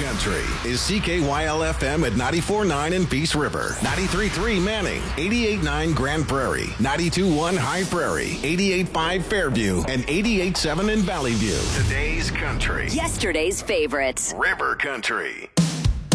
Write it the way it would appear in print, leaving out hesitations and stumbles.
Country is CKYL-FM at 94.9 in Peace River, 93.3 Manning, 88.9 Grand Prairie, 92.1 High Prairie, 88.5 Fairview, and 88.7 in Valley View. Today's country. Yesterday's favorites. River Country.